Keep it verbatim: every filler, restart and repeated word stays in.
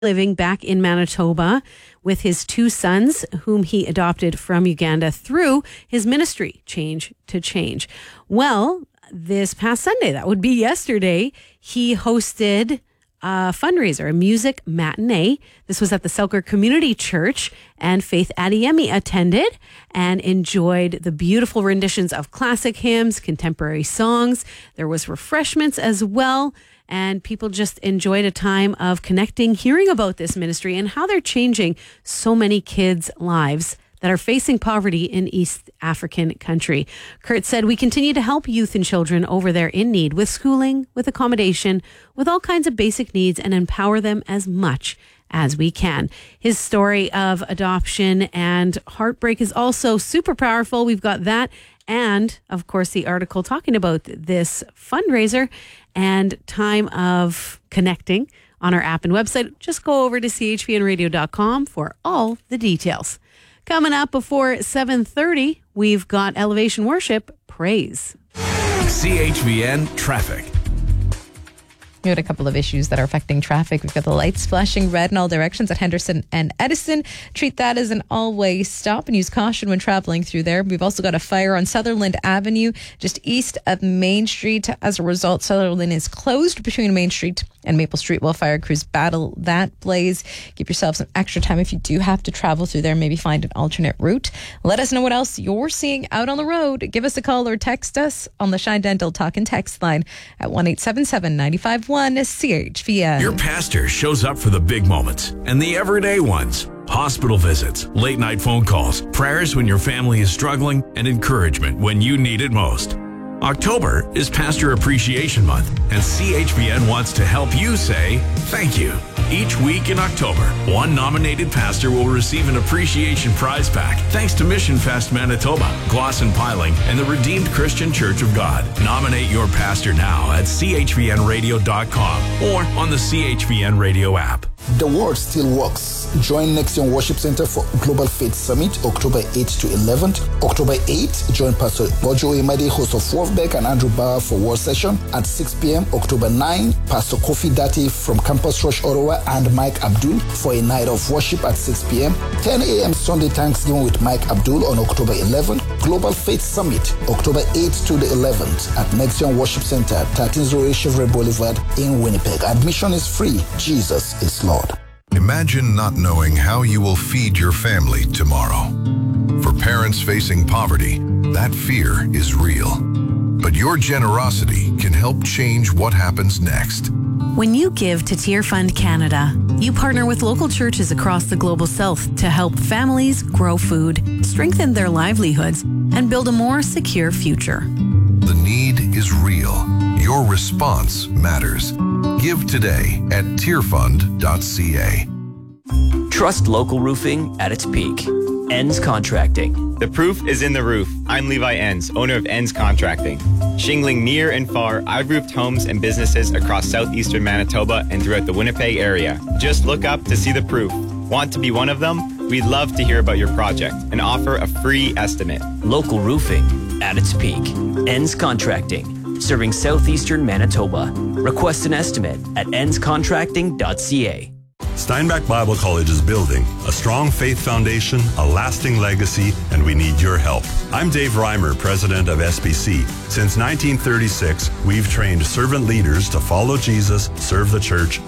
living back in Manitoba with his two sons, whom he adopted from Uganda through his ministry, Change to Change. Well, this past Sunday, that would be yesterday, he hosted a fundraiser, a music matinee. This was at the Selkirk Community Church, and Faith Adeyemi attended and enjoyed the beautiful renditions of classic hymns, contemporary songs. There was refreshments as well, and people just enjoyed a time of connecting, hearing about this ministry and how they're changing so many kids' lives that are facing poverty in East African country. Kurt said, "We continue to help youth and children over there in need with schooling, with accommodation, with all kinds of basic needs, and empower them as much as we can." His story of adoption and heartbreak is also super powerful. We've got that, and of course the article talking about this fundraiser and time of connecting on our app and website. Just go over to c h v n radio dot com for all the details. Coming up before seven thirty, we've got Elevation Worship Praise. C H V N Traffic. We had a couple of issues that are affecting traffic. We've got the lights flashing red in all directions at Henderson and Edison. Treat that as an all-way stop and use caution when traveling through there. We've also got a fire on Sutherland Avenue, just east of Main Street. As a result, Sutherland is closed between Main Street and Maple Street while fire crews battle that blaze. Give yourself some extra time if you do have to travel through there. Maybe find an alternate route. Let us know what else you're seeing out on the road. Give us a call or text us on the Shine Dental Talk and Text line at one eight seven seven, nine five one, C H V N. Your pastor shows up for the big moments and the everyday ones. Hospital visits, late night phone calls, prayers when your family is struggling, and encouragement when you need it most. October is Pastor Appreciation Month, and C H V N wants to help you say thank you. Each week in October, one nominated pastor will receive an appreciation prize pack thanks to Mission Fest Manitoba, Glosson Piling, and the Redeemed Christian Church of God. Nominate your pastor now at c h v n radio dot com or on the C H V N Radio app. The word still works. Join Next Young Worship Center for Global Faith Summit, October eighth to eleventh. October eighth, join Pastor Bojo Imade, host of Wolfbeck, and Andrew Bauer for Word Session at six p.m. October ninth, Pastor Kofi Dati from Campus Rush, Ottawa, and Mike Abdul for a night of worship at six p.m. ten a.m. Sunday Thanksgiving with Mike Abdul on October eleventh. Global Faith Summit, October eighth to the eleventh at Next Young Worship Center, thirteen oh eight Chevrolet Boulevard in Winnipeg. Admission is free. Jesus is Lord. Imagine not knowing how you will feed your family tomorrow. For parents facing poverty, that fear is real. But your generosity can help change what happens next. When you give to Tear Fund Canada, you partner with local churches across the Global South to help families grow food, strengthen their livelihoods, and build a more secure future. The need is real. Your response matters. Give today at tear fund dot c a. Trust local roofing at its peak. Enns Contracting. The proof is in the roof. I'm Levi Enns, owner of Enns Contracting. Shingling near and far, I've roofed homes and businesses across southeastern Manitoba and throughout the Winnipeg area. Just look up to see the proof. Want to be one of them? We'd love to hear about your project and offer a free estimate. Local roofing at its peak. Enns Contracting. Serving southeastern Manitoba. Request an estimate at enns contracting dot c a. Steinbach Bible College is building a strong faith foundation, a lasting legacy, and we need your help. I'm Dave Reimer, president of S B C. Since nineteen thirty-six, we've trained servant leaders to follow Jesus, serve the church,